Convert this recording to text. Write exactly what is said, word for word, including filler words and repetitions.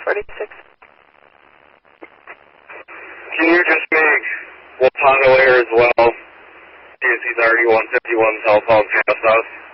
forty-six. Can you just make Wapano Air as well? C S C's already one fifty-one telephone past us.